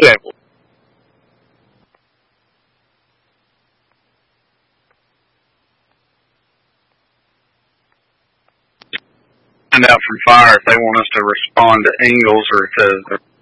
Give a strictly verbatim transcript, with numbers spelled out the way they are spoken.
Okay. Find out from fire if they want us to respond to Ingalls or to